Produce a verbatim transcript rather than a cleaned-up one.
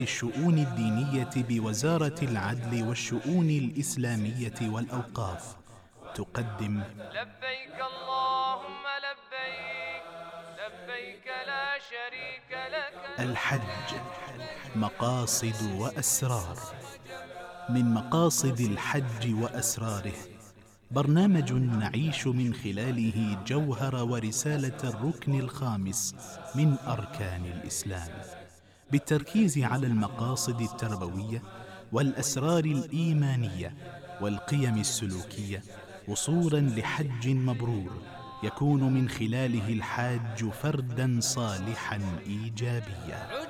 الشؤون الدينية بوزارة العدل والشؤون الإسلامية والأوقاف تقدم لبيك اللهم لبيك لبيك لا شريك لك الحج مقاصد وأسرار. من مقاصد الحج وأسراره برنامج نعيش من خلاله جوهر ورسالة الركن الخامس من أركان الإسلام، بالتركيز على المقاصد التربوية والأسرار الإيمانية والقيم السلوكية، وصولا لحج مبرور يكون من خلاله الحاج فردا صالحا إيجابيا.